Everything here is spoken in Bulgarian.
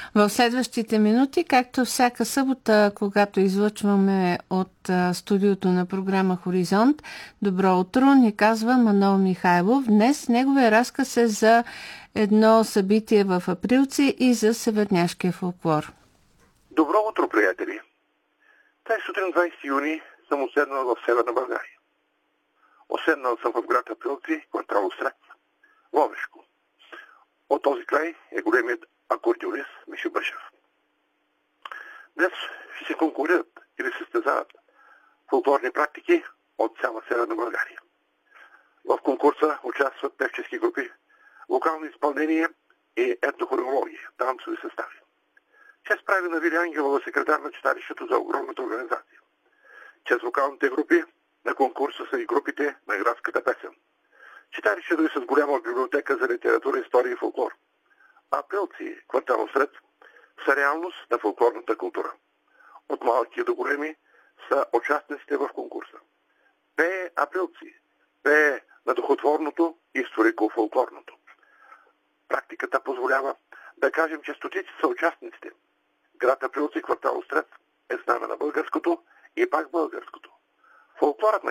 В следващите минути, както всяка събота, когато излъчваме от студиото на програма Хоризонт, добро утро, ни казва Манол Михайлов. Днес неговия разказ е за едно събитие в Априлци и за северняшкия фолклор. Добро утро, приятели! Тази сутрин 20 юни съм оседнал в Северна България. Оседнал съм в град Априлци, квартал Острец, Ловешко. От този край е големият акордеонист Мишо Башев. Днес ще се конкурират или състезават фолклорни практики от цяла Северна България. В конкурса участват певчески групи, вокално изпълнение и етнохореология, танцови състави. Чест прави на Вили Ангелова, секретар на читалището за огромната организация. Чрез вокалните групи на конкурса са и групите на градската песен. Читалището е с голяма библиотека за литература, история и фолклор. Априлци, квартал Острец, са реалност на фолклорната култура. От малки до големи са участниците в конкурса. Пее Априлци, пее на духотворното и историко-фолклорното. Практиката позволява да кажем, че стотици са участниците. Град Априлци, квартал Острец е знаме на българското и пак българското. Фолклорът на